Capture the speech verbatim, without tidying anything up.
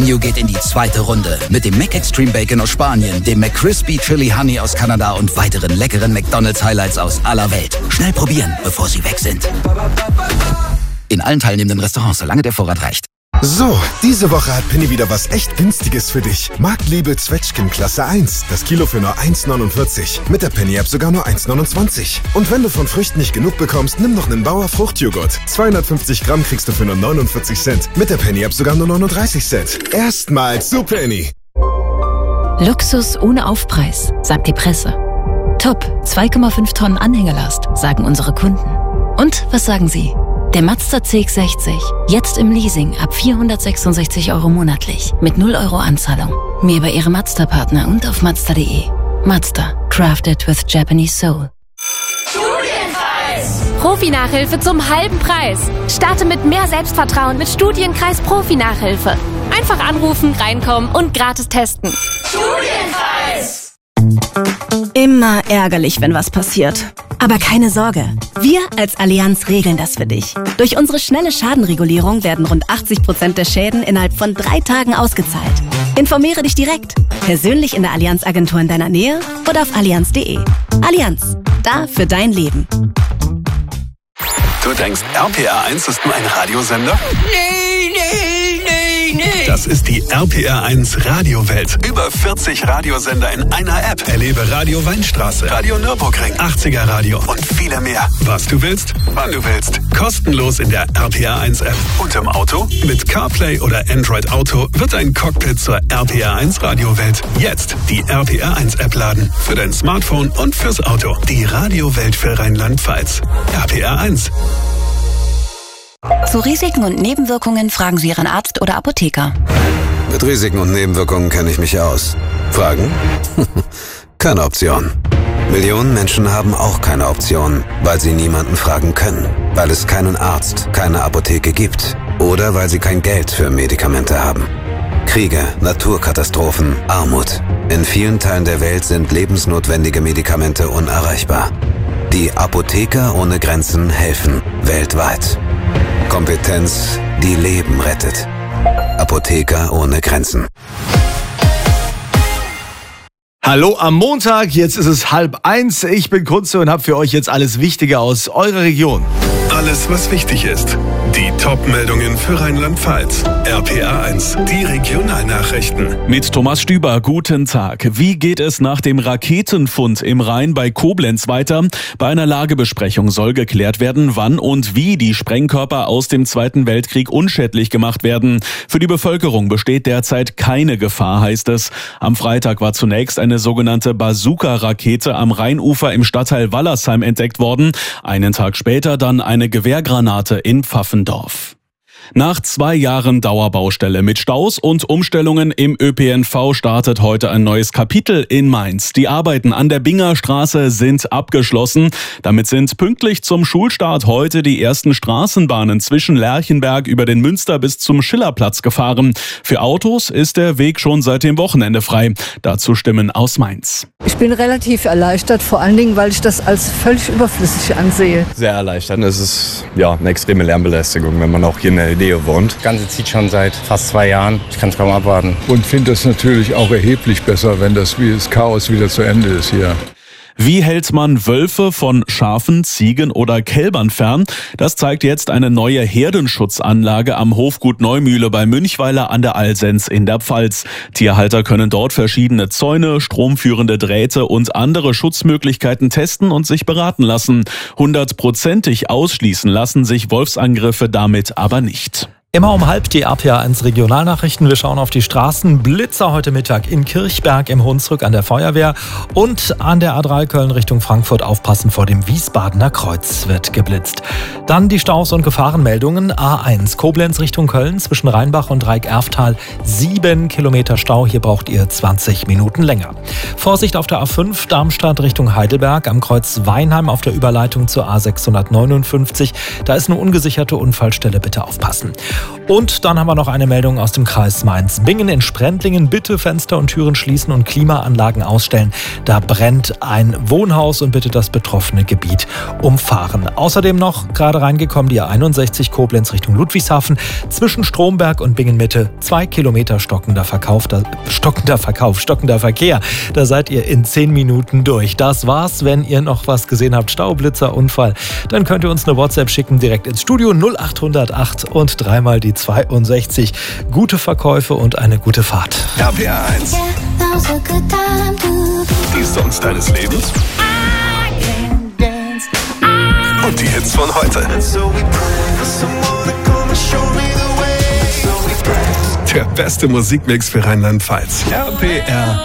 New geht in die zweite Runde mit dem McExtreme Bacon aus Spanien, dem McCrispy Chili Honey aus Kanada und weiteren leckeren McDonald's Highlights aus aller Welt. Schnell probieren, bevor sie weg sind. In allen teilnehmenden Restaurants, solange der Vorrat reicht. So, diese Woche hat Penny wieder was echt Günstiges für dich. Marktliebe Zwetschgen Klasse eins. Das Kilo für nur eins neunundvierzig. Mit der Penny-App sogar nur eins neunundzwanzig. Und wenn du von Früchten nicht genug bekommst, nimm noch einen Bauer Fruchtjoghurt. zweihundertfünfzig Gramm kriegst du für nur neunundvierzig Cent. Mit der Penny-App sogar nur neununddreißig Cent. Erstmals zu Penny. Luxus ohne Aufpreis, sagt die Presse. Top, zwei Komma fünf Tonnen Anhängelast, sagen unsere Kunden. Und was sagen Sie? Der Mazda C X sechzig, jetzt im Leasing ab vierhundertsechsundsechzig Euro monatlich mit null Euro Anzahlung. Mehr bei Ihrem Mazda-Partner und auf Mazda punkt de. Mazda, crafted with Japanese soul. Studienkreis! Profi-Nachhilfe zum halben Preis. Starte mit mehr Selbstvertrauen mit Studienkreis Profi-Nachhilfe. Einfach anrufen, reinkommen und gratis testen. Studienkreis! Immer ärgerlich, wenn was passiert. Aber keine Sorge, wir als Allianz regeln das für dich. Durch unsere schnelle Schadenregulierung werden rund achtzig Prozent der Schäden innerhalb von drei Tagen ausgezahlt. Informiere dich direkt, persönlich in der Allianz-Agentur in deiner Nähe oder auf allianz punkt de. Allianz, da für dein Leben. Du denkst, R P R eins ist nur ein Radiosender? Nee, nee, nee, nee. Das ist die R P R eins Radiowelt. Über vierzig Radiosender in einer App. Erlebe Radio Weinstraße, Radio Nürburgring, achtziger Radio und viele mehr. Was du willst, wann du willst. Kostenlos in der R P R eins App. Und im Auto? Mit CarPlay oder Android Auto wird dein Cockpit zur R P R eins Radiowelt. Jetzt die R P R eins App laden. Für dein Smartphone und fürs Auto. Die Radiowelt für Rheinland-Pfalz. R P R eins. Zu Risiken und Nebenwirkungen fragen Sie Ihren Arzt oder Apotheker. Mit Risiken und Nebenwirkungen kenne ich mich aus. Fragen? Keine Option. Millionen Menschen haben auch keine Option, weil sie niemanden fragen können, weil es keinen Arzt, keine Apotheke gibt oder weil sie kein Geld für Medikamente haben. Kriege, Naturkatastrophen, Armut. In vielen Teilen der Welt sind lebensnotwendige Medikamente unerreichbar. Die Apotheker ohne Grenzen helfen weltweit. Kompetenz, die Leben rettet. Apotheker ohne Grenzen. Hallo am Montag, jetzt ist es halb eins. Ich bin Kunze und habe für euch jetzt alles Wichtige aus eurer Region. Alles, was wichtig ist. Die Top-Meldungen für Rheinland-Pfalz. R P R eins, die Regionalnachrichten. Mit Thomas Stüber, guten Tag. Wie geht es nach dem Raketenfund im Rhein bei Koblenz weiter? Bei einer Lagebesprechung soll geklärt werden, wann und wie die Sprengkörper aus dem Zweiten Weltkrieg unschädlich gemacht werden. Für die Bevölkerung besteht derzeit keine Gefahr, heißt es. Am Freitag war zunächst eine sogenannte Bazooka-Rakete am Rheinufer im Stadtteil Wallersheim entdeckt worden. Einen Tag später dann eine Gewehrgranate in Pfaffendorf. Nach zwei Jahren Dauerbaustelle mit Staus und Umstellungen im Ö P N V startet heute ein neues Kapitel in Mainz. Die Arbeiten an der Bingerstraße sind abgeschlossen. Damit sind pünktlich zum Schulstart heute die ersten Straßenbahnen zwischen Lerchenberg über den Münster bis zum Schillerplatz gefahren. Für Autos ist der Weg schon seit dem Wochenende frei. Dazu Stimmen aus Mainz. Ich bin relativ erleichtert, vor allen Dingen, weil ich das als völlig überflüssig ansehe. Sehr erleichternd. Es ist ja eine extreme Lärmbelästigung, wenn man auch hier in der Nähe wohnt. Das Ganze zieht schon seit fast zwei Jahren. Ich kann es kaum abwarten. Und finde das natürlich auch erheblich besser, wenn das, wie das Chaos wieder zu Ende ist hier. Wie hält man Wölfe von Schafen, Ziegen oder Kälbern fern? Das zeigt jetzt eine neue Herdenschutzanlage am Hofgut Neumühle bei Münchweiler an der Alsenz in der Pfalz. Tierhalter können dort verschiedene Zäune, stromführende Drähte und andere Schutzmöglichkeiten testen und sich beraten lassen. Hundertprozentig ausschließen lassen sich Wolfsangriffe damit aber nicht. Immer um halb die R P R eins Regionalnachrichten. Wir schauen auf die Straßen. Blitzer heute Mittag in Kirchberg im Hunsrück an der Feuerwehr und an der A drei Köln Richtung Frankfurt aufpassen vor dem Wiesbadener Kreuz wird geblitzt. Dann die Staus- und Gefahrenmeldungen. A eins Koblenz Richtung Köln zwischen Rheinbach und Dreieck-Erftal. Sieben Kilometer Stau. Hier braucht ihr zwanzig Minuten länger. Vorsicht auf der A fünf Darmstadt Richtung Heidelberg am Kreuz Weinheim auf der Überleitung zur A sechshundertneunundfünfzig. Da ist eine ungesicherte Unfallstelle. Bitte aufpassen. Und dann haben wir noch eine Meldung aus dem Kreis Mainz-Bingen. In Sprendlingen bitte Fenster und Türen schließen und Klimaanlagen ausstellen. Da brennt ein Wohnhaus und bitte das betroffene Gebiet umfahren. Außerdem noch gerade reingekommen die A einundsechzig Koblenz Richtung Ludwigshafen. Zwischen Stromberg und Bingen-Mitte zwei Kilometer stockender Verkauf, da, stockender Verkauf, stockender Verkehr. Da seid ihr in zehn Minuten durch. Das war's. Wenn ihr noch was gesehen habt, Stau, Blitzer, Unfall, dann könnt ihr uns eine WhatsApp schicken direkt ins Studio null acht null acht und dreimal die zweiundsechzig. Gute Verkäufe und eine gute Fahrt. R P R eins. Die Songs deines Lebens. Und die Hits von heute. Der beste Musikmix für Rheinland-Pfalz. R P R